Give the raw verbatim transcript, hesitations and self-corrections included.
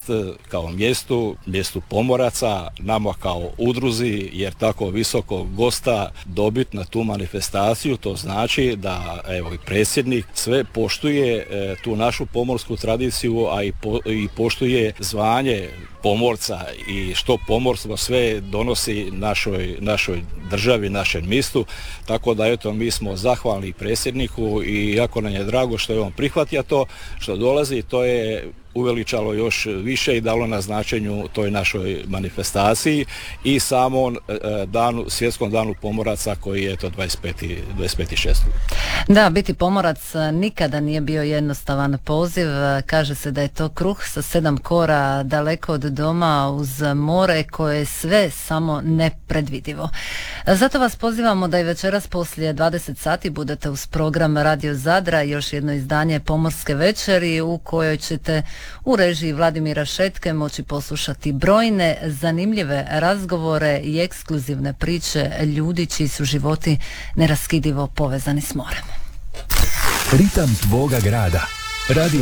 kao mjestu, mjestu pomoraca, nama kao udruzi, jer tako visokog gosta dobiti na tu manifestaciju, to znači da evo i predsjednik sve poštuje e, tu našu pomorsku tradiciju, a i, po, i poštuje zvanje pomorca i što pomorstvo sve donosi našoj, našoj državi, našem mjestu, tako da eto mi smo zahvalni predsjedniku i jako nam je drago što je on prihvatio to, što dolazi, to je uveličalo još više i dalo na značenju toj našoj manifestaciji i samom danu, svjetskom danu pomoraca koji je to dvadeset peti šesti Da, biti pomorac nikada nije bio jednostavan poziv. Kaže se da je to kruh sa sedam kora, daleko od doma, uz more koje je sve samo nepredvidivo. Zato vas pozivamo da i večeras poslije dvadeset sati budete uz program Radio Zadra, još jedno izdanje Pomorske večeri u kojoj ćete u režiji Vladimira Šetke moći poslušati brojne zanimljive razgovore i ekskluzivne priče ljudi čiji su životi neraskidivo povezani s morem. Ritam tvoga grada. Radio